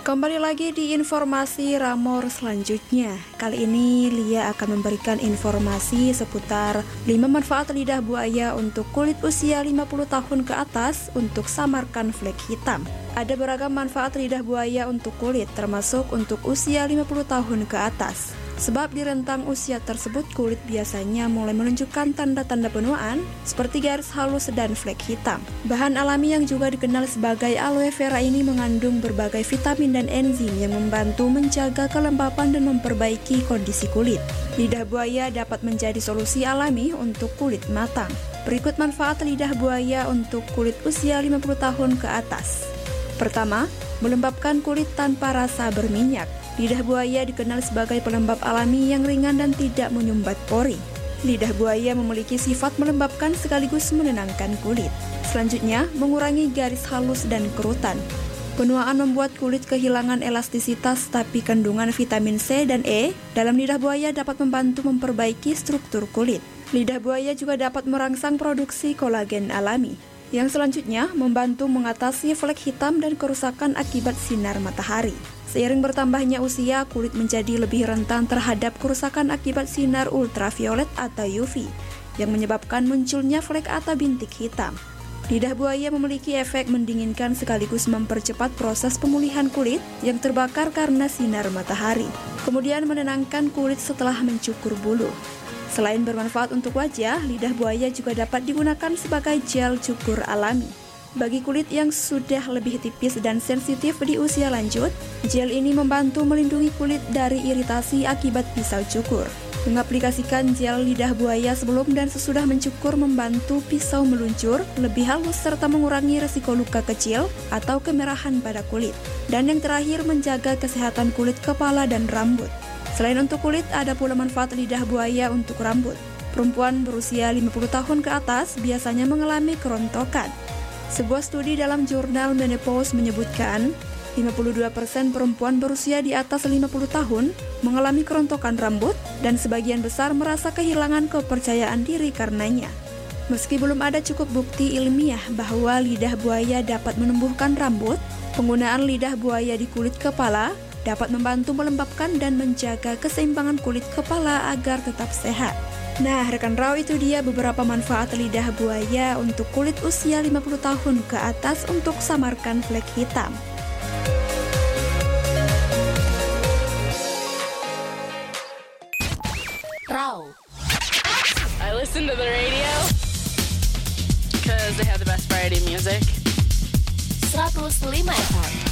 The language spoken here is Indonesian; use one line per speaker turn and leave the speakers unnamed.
Kembali lagi di informasi Ramor selanjutnya. Kali ini Lia akan memberikan informasi seputar 5 manfaat lidah buaya untuk kulit usia 50 tahun ke atas untuk samarkan flek hitam. Ada beragam manfaat lidah buaya untuk kulit, termasuk untuk usia 50 tahun ke atas. Sebab di rentang usia tersebut kulit biasanya mulai menunjukkan tanda-tanda penuaan seperti garis halus dan flek hitam. Bahan alami yang juga dikenal sebagai aloe vera ini mengandung berbagai vitamin dan enzim yang membantu menjaga kelembapan dan memperbaiki kondisi kulit. Lidah buaya dapat menjadi solusi alami untuk kulit matang. Berikut manfaat lidah buaya untuk kulit usia 50 tahun ke atas. Pertama, melembabkan kulit tanpa rasa berminyak. Lidah buaya dikenal sebagai pelembab alami yang ringan dan tidak menyumbat pori. Lidah buaya memiliki sifat melembabkan sekaligus menenangkan kulit. Selanjutnya, mengurangi garis halus dan kerutan. Penuaan membuat kulit kehilangan elastisitas, tapi kandungan vitamin C dan E dalam lidah buaya dapat membantu memperbaiki struktur kulit. Lidah buaya juga dapat merangsang produksi kolagen alami. Yang selanjutnya, membantu mengatasi flek hitam dan kerusakan akibat sinar matahari. Seiring bertambahnya usia, kulit menjadi lebih rentan terhadap kerusakan akibat sinar ultraviolet atau UV, yang menyebabkan munculnya flek atau bintik hitam. Lidah buaya memiliki efek mendinginkan sekaligus mempercepat proses pemulihan kulit yang terbakar karena sinar matahari, kemudian menenangkan kulit setelah mencukur bulu. Selain bermanfaat untuk wajah, lidah buaya juga dapat digunakan sebagai gel cukur alami. Bagi kulit yang sudah lebih tipis dan sensitif di usia lanjut, gel ini membantu melindungi kulit dari iritasi akibat pisau cukur. Mengaplikasikan gel lidah buaya sebelum dan sesudah mencukur membantu pisau meluncur lebih halus serta mengurangi risiko luka kecil atau kemerahan pada kulit. Dan yang terakhir, menjaga kesehatan kulit kepala dan rambut. Selain untuk kulit, ada pula manfaat lidah buaya untuk rambut. Perempuan berusia 50 tahun ke atas biasanya mengalami kerontokan. Sebuah studi dalam jurnal Menopause menyebutkan 52% perempuan berusia di atas 50 tahun mengalami kerontokan rambut dan sebagian besar merasa kehilangan kepercayaan diri karenanya. Meski belum ada cukup bukti ilmiah bahwa lidah buaya dapat menumbuhkan rambut, penggunaan lidah buaya di kulit kepala dapat membantu melembabkan dan menjaga keseimbangan kulit kepala agar tetap sehat. Nah, rekan Raw, itu dia beberapa manfaat lidah buaya untuk kulit usia 50 tahun ke atas untuk samarkan flek hitam.
Raw. I listen to the radio because they have the best variety music. 105 FM.